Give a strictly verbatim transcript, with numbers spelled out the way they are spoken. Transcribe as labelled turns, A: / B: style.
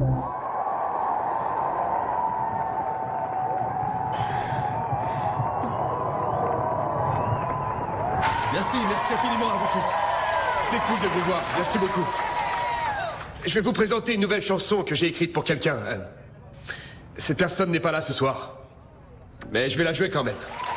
A: Merci, merci infiniment à vous tous. C'est cool de vous voir, merci beaucoup. Je vais vous présenter une nouvelle chanson que j'ai écrite pour quelqu'un. Cette personne n'est pas là ce soir, mais je vais la jouer quand même.